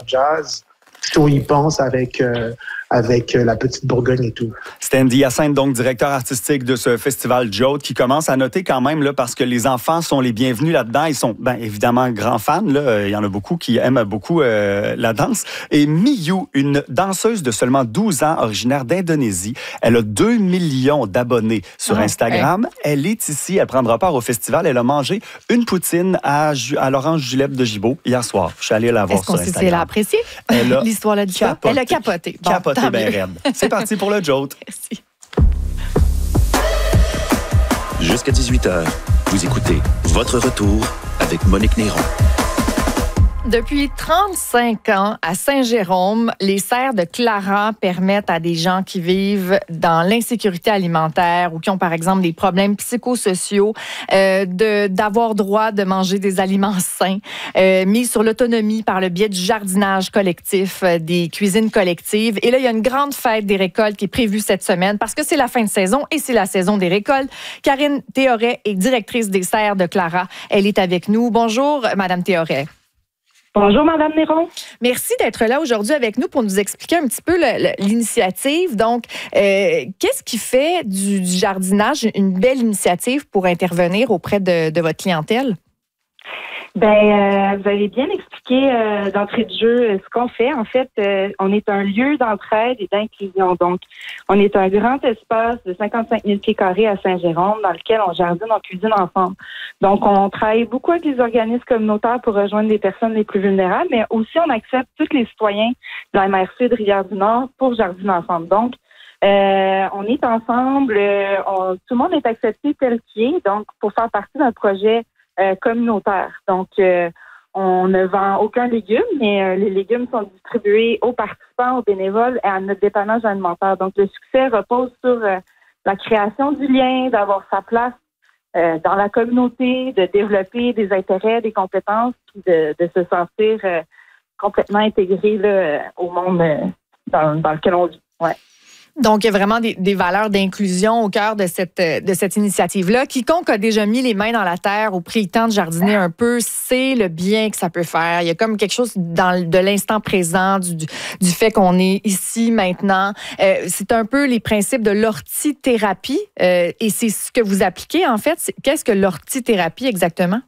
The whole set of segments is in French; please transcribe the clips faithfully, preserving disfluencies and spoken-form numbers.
jazz. Si on y pense avec, euh, avec euh, la Petite Bourgogne et tout. Stanley Hyacinthe, donc directeur artistique de ce festival Jaude, qui commence à noter quand même, là, parce que les enfants sont les bienvenus là-dedans. Ils sont bien évidemment grands fans. Là. Il y en a beaucoup qui aiment beaucoup euh, la danse. Et Miyu, une danseuse de seulement douze ans, originaire d'Indonésie, elle a deux millions d'abonnés sur oh, Instagram. Hey. Elle est ici, elle prendra part au festival. Elle a mangé une poutine à, à l'Orange Julep de Gibault hier soir. Je suis allé la voir sur Instagram. Est-ce qu'on l'a apprécié? Elle a l'histoire là du capoté. Elle a capoté. Bon, capoté bien raide. C'est parti pour le Jaude. Merci. Jusqu'à dix-huit heures, vous écoutez Votre Retour avec Monique Néron. Depuis trente-cinq ans, à Saint-Jérôme, les serres de Clara permettent à des gens qui vivent dans l'insécurité alimentaire ou qui ont, par exemple, des problèmes psychosociaux, euh, de, d'avoir droit de manger des aliments sains, euh, mis sur l'autonomie par le biais du jardinage collectif, euh, des cuisines collectives. Et là, il y a une grande fête des récoltes qui est prévue cette semaine parce que c'est la fin de saison et c'est la saison des récoltes. Karine Théoret est directrice des serres de Clara. Elle est avec nous. Bonjour, Madame Théoret. Bonjour, Madame Néron. Merci d'être là aujourd'hui avec nous pour nous expliquer un petit peu le, le, l'initiative. Donc, euh, qu'est-ce qui fait du, du jardinage une belle initiative pour intervenir auprès de, de votre clientèle? Ben, euh, vous avez bien expliqué euh, d'entrée de jeu euh, ce qu'on fait. En fait, euh, on est un lieu d'entraide et d'inclusion. Donc, on est un grand espace de cinquante-cinq mille pieds carrés à Saint-Jérôme dans lequel on jardine, on cuisine ensemble. Donc, on travaille beaucoup avec les organismes communautaires pour rejoindre les personnes les plus vulnérables, mais aussi on accepte tous les citoyens de la M R C de Rivière-du-Nord pour jardiner ensemble. Donc, euh, on est ensemble, euh, on, tout le monde est accepté tel qu'il est, donc pour faire partie d'un projet Euh, communautaire. Donc, euh, on ne vend aucun légume, mais euh, les légumes sont distribués aux participants, aux bénévoles et à notre dépannage alimentaire. Donc, le succès repose sur euh, la création du lien, d'avoir sa place euh, dans la communauté, de développer des intérêts, des compétences, puis de, de se sentir euh, complètement intégré là, au monde euh, dans, dans lequel on vit. Ouais. Donc, il y a vraiment des, des valeurs d'inclusion au cœur de cette, de cette initiative-là. Quiconque a déjà mis les mains dans la terre ou pris le temps de jardiner un peu, sait le bien que ça peut faire. Il y a comme quelque chose dans, de l'instant présent, du, du fait qu'on est ici maintenant. Euh, c'est un peu les principes de l'ortithérapie euh, et c'est ce que vous appliquez, en fait. C'est, qu'est-ce que l'ortithérapie exactement?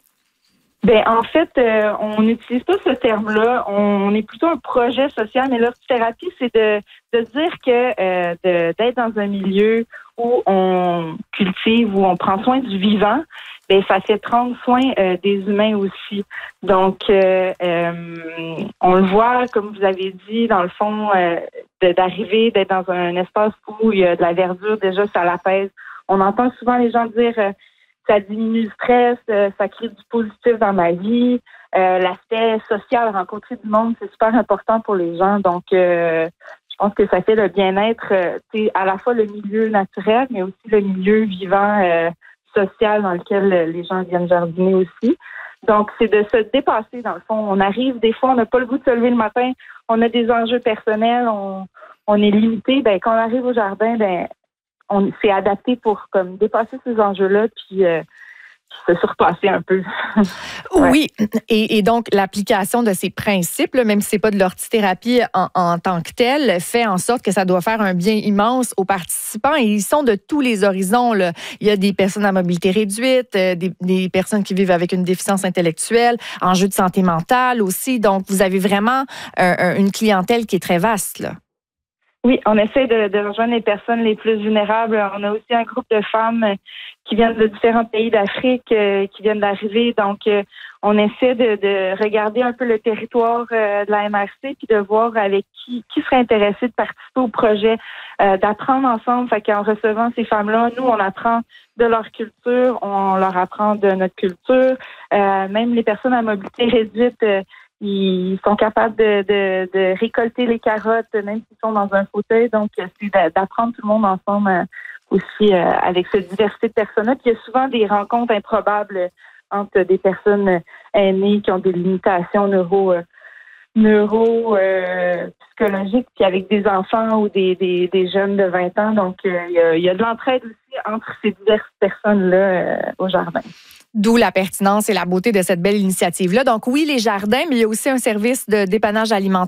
Ben en fait, euh, on n'utilise pas ce terme-là. On est plutôt un projet social, mais l'ortithérapie, c'est de, de dire que euh, de, d'être dans un milieu où on cultive, où on prend soin du vivant, ben ça fait prendre soin euh, des humains aussi. Donc, euh, euh, on le voit, comme vous avez dit, dans le fond, euh, de, d'arriver, d'être dans un espace où il y a de la verdure, déjà, ça l'apaise. On entend souvent les gens dire euh, ça diminue le stress, euh, ça crée du positif dans ma vie. Euh, l'aspect social, rencontrer du monde, c'est super important pour les gens. Donc, euh, je pense que ça fait le bien-être, euh, c'est à la fois le milieu naturel, mais aussi le milieu vivant, euh, social dans lequel euh, les gens viennent jardiner aussi. Donc, c'est de se dépasser, dans le fond. On arrive, des fois, on n'a pas le goût de se lever le matin, on a des enjeux personnels, on, on est limité. Ben, quand on arrive au jardin, ben, on s'est adapté pour comme dépasser ces enjeux-là, puis euh, se surpasser un peu. Ouais. Oui, et, et donc l'application de ces principes, là, même si c'est pas de l'ortithérapie en, en tant que telle, fait en sorte que ça doit faire un bien immense aux participants. Et ils sont de tous les horizons, là. Il y a des personnes à mobilité réduite, euh, des, des personnes qui vivent avec une déficience intellectuelle, enjeux de santé mentale aussi. Donc, vous avez vraiment un, un, une clientèle qui est très vaste, là. Oui, on essaie de, de rejoindre les personnes les plus vulnérables. On a aussi un groupe de femmes qui viennent de différents pays d'Afrique, euh, qui viennent d'arriver. Donc, euh, on essaie de, de regarder un peu le territoire euh, de la M R C puis de voir avec qui, qui serait intéressé de participer au projet, euh, d'apprendre ensemble. Fait qu'en recevant ces femmes-là, nous, on apprend de leur culture, on leur apprend de notre culture. Euh, même les personnes à mobilité réduite, euh, ils sont capables de, de, de récolter les carottes, même s'ils sont dans un fauteuil. Donc, c'est d'apprendre tout le monde ensemble aussi euh, avec cette diversité de personnes-là. Puis, il y a souvent des rencontres improbables entre des personnes aînées qui ont des limitations neuro, euh, neuro euh, psychologiques, puis avec des enfants ou des, des, des jeunes de vingt ans. Donc, euh, il, y a, il y a de l'entraide aussi entre ces diverses personnes-là euh, au jardin. D'où la pertinence et la beauté de cette belle initiative-là. Donc oui, les jardins, mais il y a aussi un service de dépannage alimentaire